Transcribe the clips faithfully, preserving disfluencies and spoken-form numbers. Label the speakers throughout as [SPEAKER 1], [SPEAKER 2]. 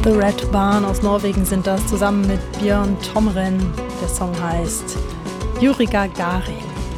[SPEAKER 1] The Red Barn aus Norwegen sind das, zusammen mit Björn Tomren. Der Song heißt Yuri Gagarin.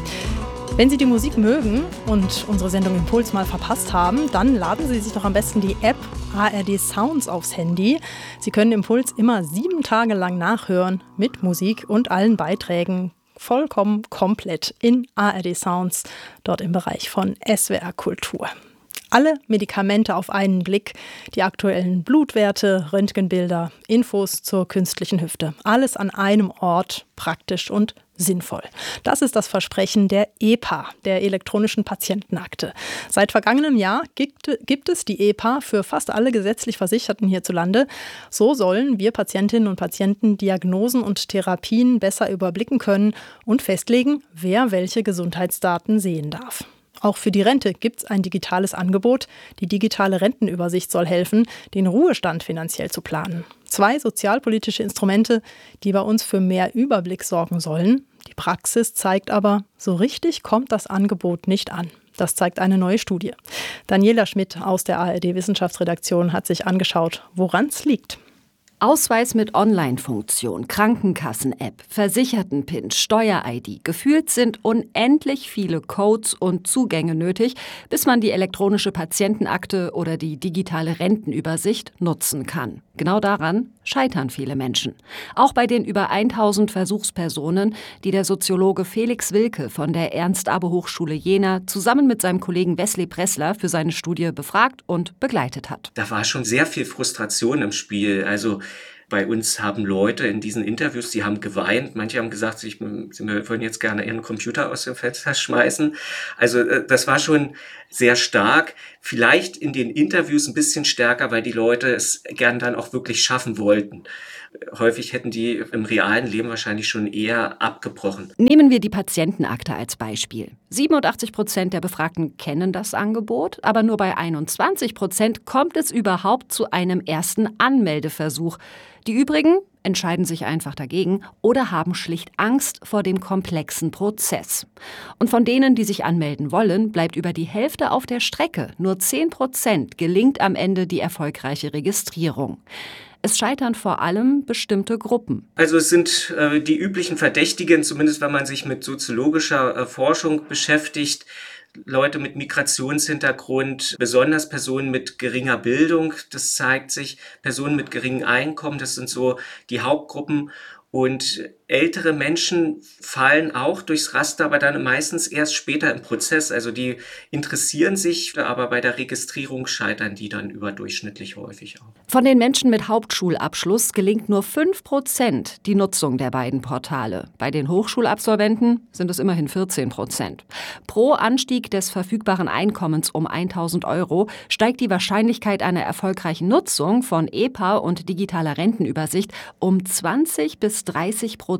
[SPEAKER 1] Wenn Sie die Musik mögen und unsere Sendung Impuls mal verpasst haben, dann laden Sie sich doch am besten die App A R D Sounds aufs Handy. Sie können Impuls immer sieben Tage lang nachhören mit Musik und allen Beiträgen vollkommen komplett in A R D Sounds, dort im Bereich von S W R Kultur. Alle Medikamente auf einen Blick, die aktuellen Blutwerte, Röntgenbilder, Infos zur künstlichen Hüfte. Alles an einem Ort, praktisch und sinnvoll. Das ist das Versprechen der E P A, der elektronischen Patientenakte. Seit vergangenem Jahr gibt, gibt es die E P A für fast alle gesetzlich Versicherten hierzulande. So sollen wir Patientinnen und Patienten Diagnosen und Therapien besser überblicken können und festlegen, wer welche Gesundheitsdaten sehen darf. Auch für die Rente gibt es ein digitales Angebot. Die digitale Rentenübersicht soll helfen, den Ruhestand finanziell zu planen. Zwei sozialpolitische Instrumente, die bei uns für mehr Überblick sorgen sollen. Die Praxis zeigt aber, so richtig kommt das Angebot nicht an. Das zeigt eine neue Studie. Daniela Schmidt aus der A R D-Wissenschaftsredaktion hat sich angeschaut, woran es liegt.
[SPEAKER 2] Ausweis mit Online-Funktion, Krankenkassen-App, Versicherten-Pin, Steuer-I D. Gefühlt sind unendlich viele Codes und Zugänge nötig, bis man die elektronische Patientenakte oder die digitale Rentenübersicht nutzen kann. Genau daran scheitern viele Menschen. Auch bei den über tausend Versuchspersonen, die der Soziologe Felix Wilke von der Ernst-Abbe-Hochschule Jena zusammen mit seinem Kollegen Wesley Pressler für seine Studie befragt und begleitet hat.
[SPEAKER 3] Da war schon sehr viel Frustration im Spiel. Also bei uns haben Leute in diesen Interviews, die haben geweint. Manche haben gesagt, sie würden jetzt gerne ihren Computer aus dem Fenster schmeißen. Also das war schon sehr stark. Vielleicht in den Interviews ein bisschen stärker, weil die Leute es gern dann auch wirklich schaffen wollten. Häufig hätten die im realen Leben wahrscheinlich schon eher abgebrochen.
[SPEAKER 2] Nehmen wir die Patientenakte als Beispiel. siebenundachtzig Prozent der Befragten kennen das Angebot, aber nur bei einundzwanzig Prozent kommt es überhaupt zu einem ersten Anmeldeversuch. Die übrigen entscheiden sich einfach dagegen oder haben schlicht Angst vor dem komplexen Prozess. Und von denen, die sich anmelden wollen, bleibt über die Hälfte auf der Strecke. Nur zehn Prozent gelingt am Ende die erfolgreiche Registrierung. Es scheitern vor allem bestimmte Gruppen.
[SPEAKER 3] Also es sind äh, die üblichen Verdächtigen, zumindest wenn man sich mit soziologischer äh, Forschung beschäftigt. Leute mit Migrationshintergrund, besonders Personen mit geringer Bildung, das zeigt sich, Personen mit geringem Einkommen, das sind so die Hauptgruppen. Und ältere Menschen fallen auch durchs Raster, aber dann meistens erst später im Prozess. Also die interessieren sich, aber bei der Registrierung scheitern die dann überdurchschnittlich häufig auch.
[SPEAKER 2] Von den Menschen mit Hauptschulabschluss gelingt nur fünf Prozent die Nutzung der beiden Portale. Bei den Hochschulabsolventen sind es immerhin vierzehn Prozent. Pro Anstieg des verfügbaren Einkommens um tausend Euro steigt die Wahrscheinlichkeit einer erfolgreichen Nutzung von E P A und digitaler Rentenübersicht um zwanzig bis dreißig Prozent.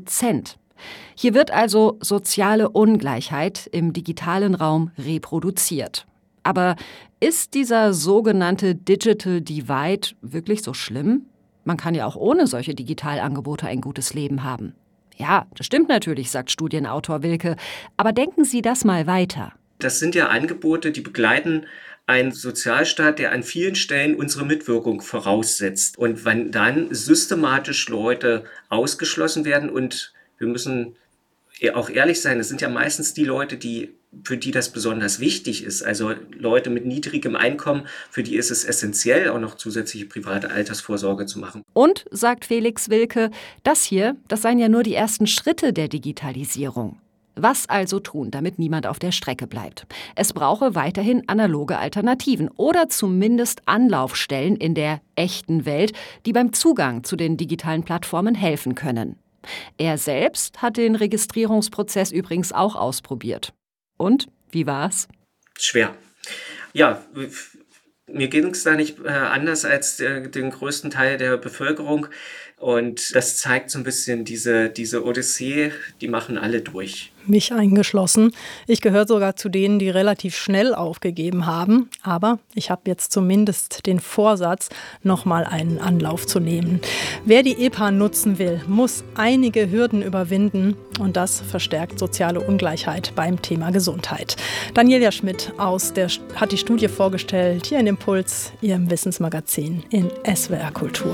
[SPEAKER 2] Hier wird also soziale Ungleichheit im digitalen Raum reproduziert. Aber ist dieser sogenannte Digital Divide wirklich so schlimm? Man kann ja auch ohne solche Digitalangebote ein gutes Leben haben. Ja, das stimmt natürlich, sagt Studienautor Wilke. Aber denken Sie das mal weiter.
[SPEAKER 3] Das sind ja Angebote, die begleiten einen Sozialstaat, der an vielen Stellen unsere Mitwirkung voraussetzt. Und wenn dann systematisch Leute ausgeschlossen werden, und wir müssen auch ehrlich sein, es sind ja meistens die Leute, die, für die das besonders wichtig ist. Also Leute mit niedrigem Einkommen, für die ist es essentiell, auch noch zusätzliche private Altersvorsorge zu machen.
[SPEAKER 2] Und, sagt Felix Wilke, das hier, das seien ja nur die ersten Schritte der Digitalisierung. Was also tun, damit niemand auf der Strecke bleibt? Es brauche weiterhin analoge Alternativen oder zumindest Anlaufstellen in der echten Welt, die beim Zugang zu den digitalen Plattformen helfen können. Er selbst hat den Registrierungsprozess übrigens auch ausprobiert. Und, wie war's?
[SPEAKER 3] Schwer. Ja, mir ging es da nicht äh, anders als der, den größten Teil der Bevölkerung. Und das zeigt so ein bisschen diese, diese Odyssee, die machen alle durch.
[SPEAKER 1] Mich eingeschlossen. Ich gehöre sogar zu denen, die relativ schnell aufgegeben haben. Aber ich habe jetzt zumindest den Vorsatz, nochmal einen Anlauf zu nehmen. Wer die E P A nutzen will, muss einige Hürden überwinden. Und das verstärkt soziale Ungleichheit beim Thema Gesundheit. Daniela Schmidt aus der, hat die Studie vorgestellt, hier in Impuls, Ihrem Wissensmagazin in S W R Kultur.